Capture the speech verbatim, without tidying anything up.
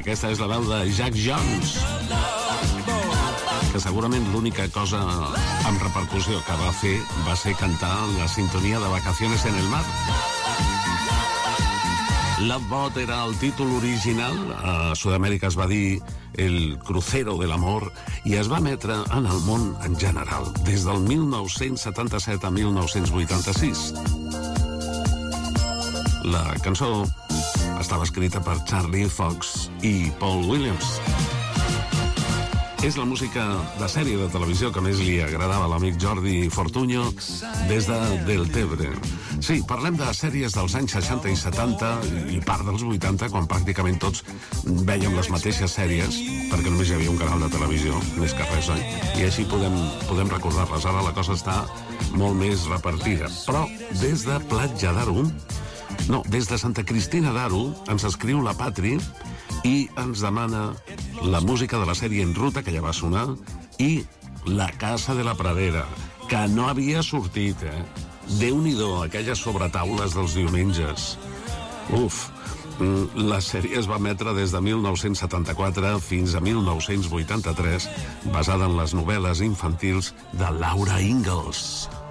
Aquesta és la veu de Jack Jones, que segurament l'única cosa amb repercussió que va fer va ser cantar la sintonia de Vacaciones en el Mar. Love Boat era el títol original, a Sud-amèrica es va dir El crucero de l'amor, i es va emetre en el món en general, des del mil nou-cents setanta-set a mil nou-cents vuitanta-sis. La cançó estava escrita per Charlie Fox i Paul Williams. És la música de sèrie de televisió que més li agradava a l'amic Jordi Fortunyo des de Deltebre. Sí, parlem de sèries dels anys seixanta i setanta i part dels vuitanta, quan pràcticament tots vèiem les mateixes sèries, perquè només hi havia un canal de televisió, més que res, oi? I així podem, podem recordar-les. Ara la cosa està molt més repartida. Però des de Platja d'Aro, no, des de Santa Cristina d'Aro, ens escriu la Patri i ens demana la música de la sèrie En Ruta, que ja va sonar, i La Casa de la Pradera, que no havia sortit, eh? Déu-n'hi-do, aquelles sobretaules dels diumenges. Uf, la sèrie es va emetre des de mil nou-cents setanta-quatre fins a mil nou-cents vuitanta-tres, basada en les novel·les infantils de Laura Ingalls.